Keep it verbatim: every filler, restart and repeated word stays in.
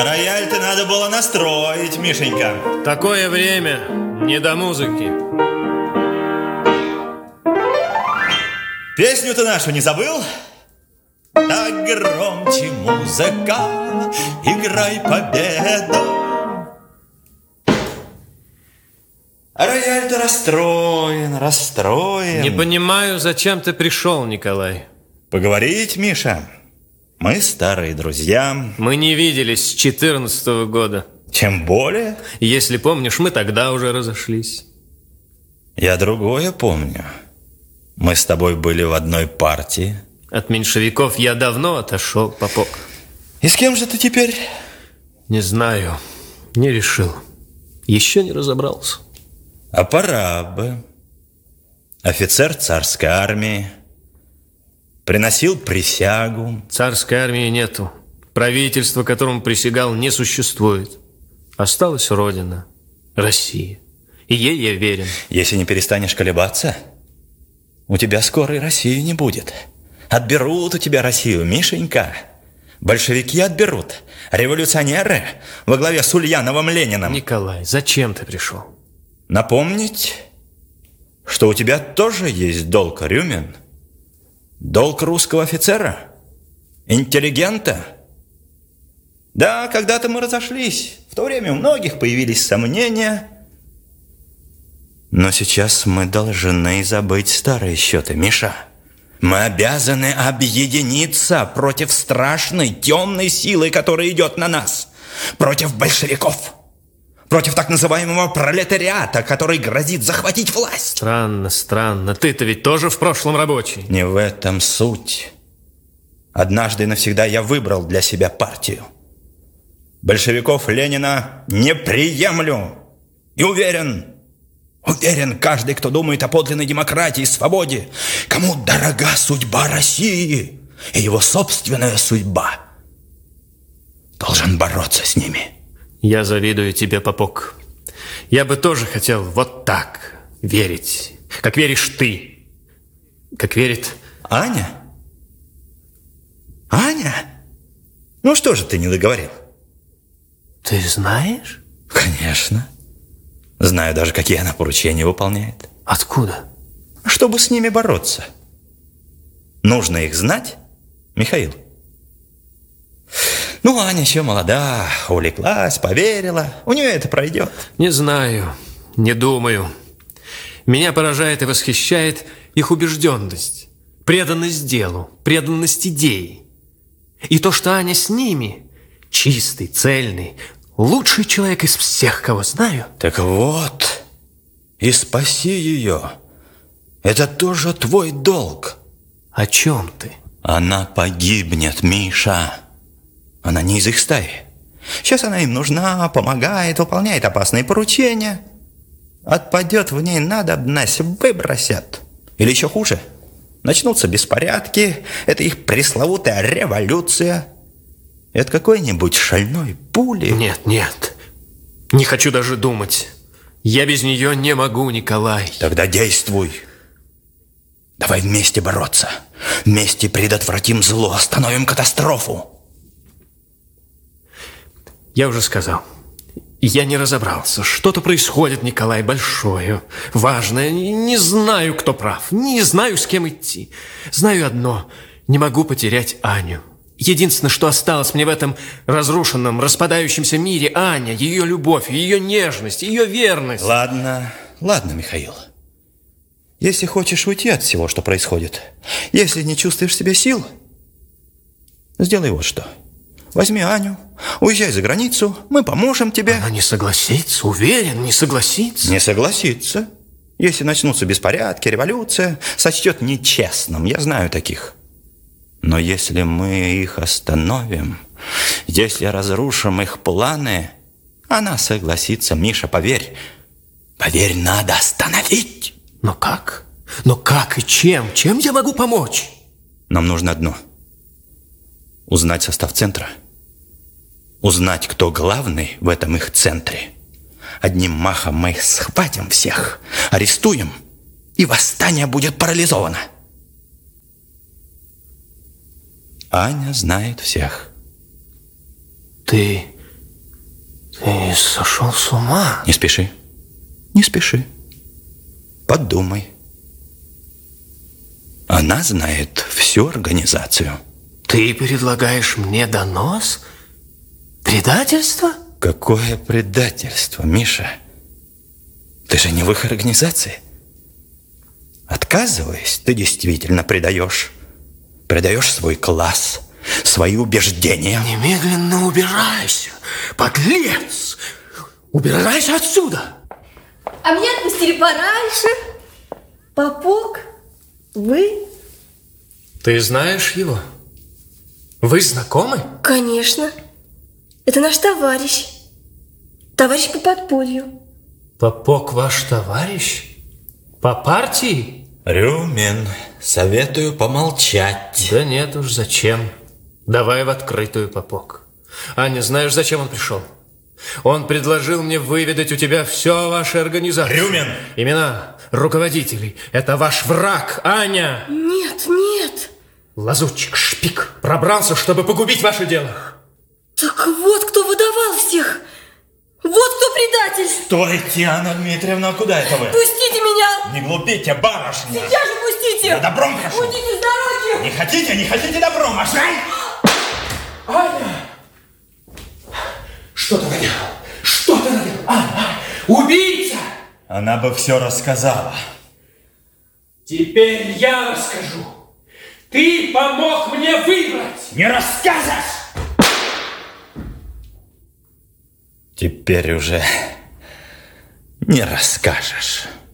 Рояль-то надо было настроить, Мишенька. Такое время не до музыки. Песню-то нашу не забыл? Так громче, музыка, играй победу. Рояль-то расстроен, расстроен. Не понимаю, зачем ты пришел, Николай. Поговорить, Миша. Мы старые друзья. Мы не виделись с четырнадцатого года. Тем более. Если помнишь, мы тогда уже разошлись. Я другое помню. Мы с тобой были в одной партии. От меньшевиков я давно отошел, Попок. И с кем же ты теперь? Не знаю, не решил. Еще не разобрался. А пора бы. Офицер царской армии. Приносил присягу. Царской армии нету. Правительство, которому присягал, не существует. Осталась Родина, Россия. И ей я верен. Если не перестанешь колебаться, у тебя скоро и России не будет. Отберут у тебя Россию, Мишенька. Большевики отберут. Революционеры во главе с Ульяновым Лениным. Николай, зачем ты пришел? Напомнить, что у тебя тоже есть долг, Рюмин. Долг русского офицера, интеллигента. Да, когда-то мы разошлись. В то время у многих появились сомнения. Но сейчас мы должны забыть старые счеты, Миша. Мы обязаны объединиться против страшной темной силы, которая идет на нас. Против большевиков. Против так называемого пролетариата, который грозит захватить власть. Странно, странно. Ты-то ведь тоже в прошлом рабочий. Не в этом суть. Однажды и навсегда я выбрал для себя партию. Большевиков Ленина не приемлю. И уверен, уверен, каждый, кто думает о подлинной демократии и свободе, кому дорога судьба России и его собственная судьба, должен бороться с ними. Я завидую тебе, Попок. Я бы тоже хотел вот так верить, как веришь ты, как верит Аня? Аня? Ну что же ты не договорил? Ты знаешь? Конечно. Знаю даже, какие она поручения выполняет. Откуда? Чтобы с ними бороться. Нужно их знать, Михаил. Ну, Аня еще молода, увлеклась, поверила. У нее это пройдет. Не знаю, не думаю. Меня поражает и восхищает их убежденность, преданность делу, преданность идее. И то, что Аня с ними, чистый, цельный, лучший человек из всех, кого знаю. Так вот, и спаси ее. Это тоже твой долг. О чем ты? Она погибнет, Миша. Она не из их стаи. Сейчас она им нужна, помогает, выполняет опасные поручения. Отпадет в ней надобность, выбросят. Или еще хуже, начнутся беспорядки. Это их пресловутая революция. Это какой-нибудь шальной пули. Нет, нет, не хочу даже думать. Я без нее не могу, Николай. Тогда действуй. Давай вместе бороться. Вместе предотвратим зло, остановим катастрофу. Я уже сказал, я не разобрался. Что-то происходит, Николай, большое, важное. Не знаю, кто прав, не знаю, с кем идти. Знаю одно, не могу потерять Аню. Единственное, что осталось мне в этом разрушенном, распадающемся мире, Аня, ее любовь, ее нежность, ее верность. Ладно, ладно, Михаил. Если хочешь уйти от всего, что происходит, если не чувствуешь в себе сил, сделай вот что. Возьми Аню, уезжай за границу, мы поможем тебе. Она не согласится, уверен, не согласится. Не согласится. Если начнутся беспорядки, революция, сочтет нечестным, я знаю таких. Но если мы их остановим, если разрушим их планы, она согласится, Миша, поверь. Поверь, надо остановить. Но как? Но как и чем? Чем я могу помочь? Нам нужно одно. Узнать состав центра. Узнать, кто главный в этом их центре. Одним махом мы их схватим всех, арестуем, и восстание будет парализовано. Аня знает всех. Ты не сошел с ума? Не спеши, не спеши. Подумай. Она знает всю организацию. Ты предлагаешь мне донос? Предательство? Какое предательство, Миша? Ты же не в их организации. Отказываясь, ты действительно предаешь. Предаешь свой класс, свои убеждения. Немедленно убирайся, подлец! Убирайся отсюда! А меня отпустили пораньше. Попок, вы? Ты знаешь его? Вы знакомы? Конечно. Это наш товарищ. Товарищ по подполью. Попок ваш товарищ? По партии? Рюмин, советую помолчать. Да нет уж, зачем? Давай в открытую, Попок. Аня, знаешь, зачем он пришел? Он предложил мне выведать у тебя все о вашей организации. Рюмин! Имена руководителей. Это ваш враг, Аня! Нет, нет. Лазутчик, шпик, пробрался, чтобы погубить ваше дело. Так вот, кто выдавал всех. Вот кто предатель. Стойте, Анна Дмитриевна, куда это вы? Пустите меня. Не глупите, барышня. Сейчас же пустите. Я добром прошу. Уйдите с дороги. Не хотите, не хотите добром, а жаль? Аня! Что ты наделал? Что ты наделал? Аня! Убийца! Она бы все рассказала. Теперь я расскажу. Ты помог мне выбрать. Не расскажешь! Теперь уже не расскажешь.